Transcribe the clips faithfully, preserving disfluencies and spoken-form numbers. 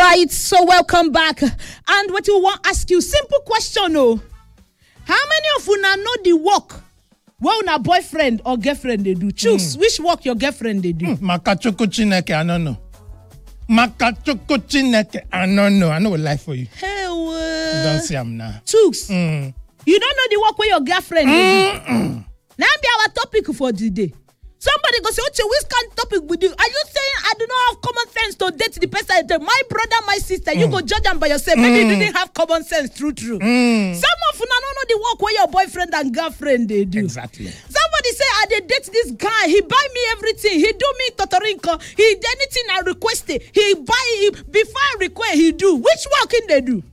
right, so welcome back. And what we want to ask you, simple question, oh. How many of you now know the work? Well, na boyfriend or girlfriend they do? Choose mm. which work your girlfriend they do. Mm. Makachoko chineke, I don't know. Makachoko chineke, I don't know. I know a lie for you. Hell, uh, you don't see him now. Choose. Mm. You don't know the work where your girlfriend they do. Mm-mm. Now be our topic for today. Somebody go say, "Oche, which kind of topic we do?" Are you saying I do not have common sense to date the person? My brother, my sister, mm. you go judge them by yourself. Maybe mm. you didn't have common sense, true, true. Mm. Some of you don't know the work where your boyfriend and girlfriend they do. Exactly. Somebody say, "I dey date this guy. He buy me everything. He do me totorinko. He anything I requested. He buy he, before I request. He do. Which work in they do?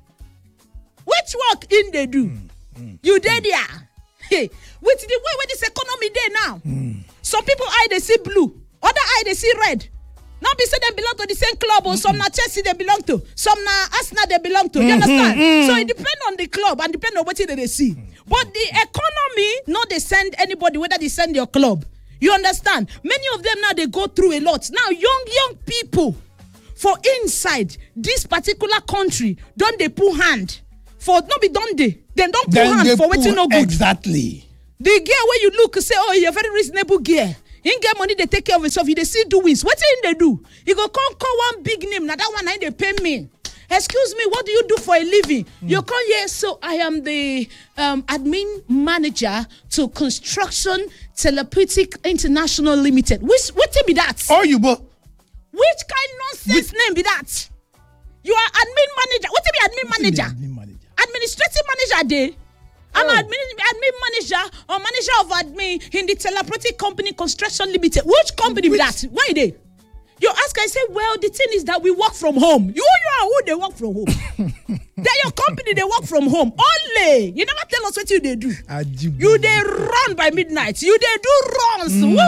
Which work in they do? Mm. Mm. You dey there? Hey, with the way where this economy dey now." Mm. Some people eye they see blue, other eye they see red. Not be say they belong to the same club, or mm-hmm. some na Chelsea they belong to, some na Arsenal they belong to. Mm-hmm. You understand? Mm-hmm. So it depends on the club and depends on what they, they see. Mm-hmm. But the economy, not they send anybody, whether they send your club. You understand? Many of them now they go through a lot. Now young young people for inside this particular country, don't they put hand for not be done they? Then don't put then hand for what's no good. Exactly. The girl where you look say, oh, you're very reasonable girl. You get money, they take care of himself. You they see doings. What thing they do? You go come call one big name. Now that one I they pay me. Excuse me, what do you do for a living? Mm. You come here, so I am the um, admin manager to Construction Therapeutic International Limited. Which what thing be that? Oh, you bo. Which kind of nonsense Which? name be that? You are admin manager. What thing be admin manager? Admin manager. Administrative manager day. I'm an admin, admin manager or manager of admin in the therapeutic company Construction Limited. Which company Which? is that? Why they? You ask, I say, well, the thing is that we work from home. You, you are who they work from home. They're your company, they work from home. Only. You never tell us what you they do. Ajibu. You they run by midnight. You they do runs.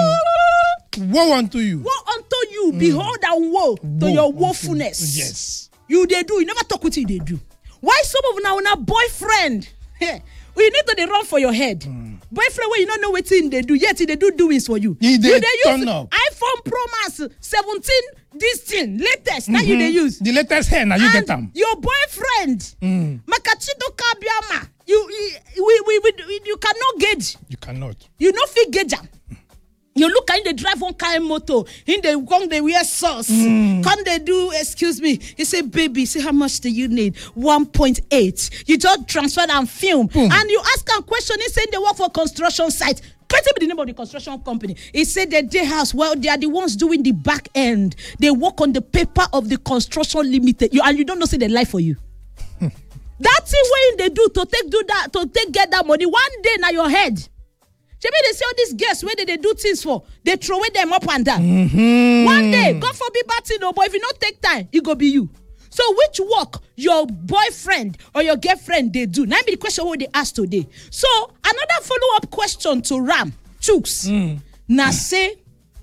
Mm. Woe unto you. Woe unto you. Mm. Behold and woe, woe to your woefulness. Yes. You they do. You never talk with you they do. Why some of now now boyfriend? You need to they run for your head. Mm. Boyfriend, where you don't know what thing they do, yet they do doings for you. You they, you they turn use up. iPhone Pro Max seventeen, this thing, latest, mm-hmm. now you they use. The latest hair, now you and get them. Your boyfriend, mm. Makachito Kabiama, you, you, we, we, we, you cannot gauge. You cannot. You know fit gauge them. You look and they drive one car motor, in the come they wear sauce. Mm. Come they do, excuse me. You say, baby, say how much do you need? one point eight. You just transfer and film. Mm. And you ask a question, he said they work for construction site. Can't be the name of the construction company. He said that they house, well, they are the ones doing the back end. They work on the paper of the construction limited. You and you don't know say they lie for you. That's the way they do to take do that, to take get that money. One day now your head. Maybe they say all these guests, where did they do things for? They throw away them up and down. Mm-hmm. One day, God forbid bad thing, no, but if you don't take time, it go be you. So which work your boyfriend or your girlfriend they do? Now be the question what they ask today. So another follow-up question to Ram Chooks. Mm. Now say,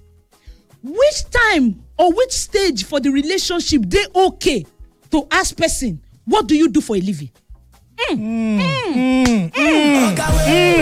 which time or which stage for the relationship they okay to ask person, what do you do for a living? Mm. Mm. Mm. Mm. Mm. Mm.